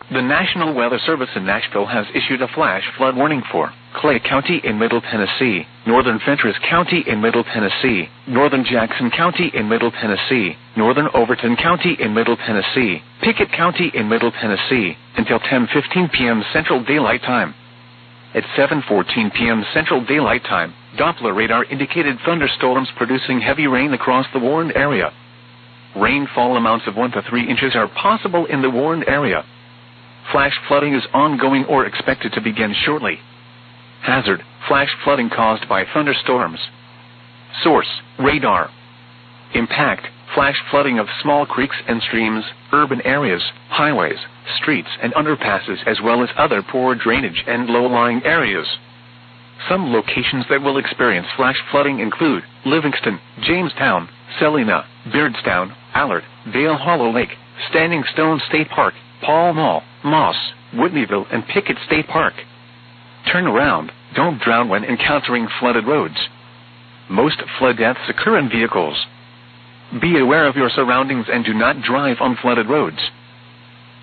The National Weather Service in Nashville has issued a flash flood warning for Clay County in Middle Tennessee, northern Fentress County in Middle Tennessee, northern Jackson County in Middle Tennessee, northern Overton County in Middle Tennessee, Pickett County in Middle Tennessee, until 10:15 p.m. Central Daylight Time. At 7:14 p.m. Central Daylight Time, Doppler radar indicated thunderstorms producing heavy rain across the warned area. Rainfall amounts of 1 to 3 inches are possible in the warned area. Flash flooding is ongoing or expected to begin shortly. Hazard: flash flooding caused by thunderstorms. Source: radar. Impact: flash flooding of small creeks and streams, urban areas, highways, streets and underpasses, as well as other poor drainage and low-lying areas. Some locations that will experience flash flooding include Livingston, Jamestown, Celina, Beardstown, Allard, Dale Hollow Lake, Standing Stone State Park, Pall Mall, Moss, Whitneyville, and Pickett State Park. Turn around. Don't drown when encountering flooded roads. Most flood deaths occur in vehicles. Be aware of your surroundings and do not drive on flooded roads.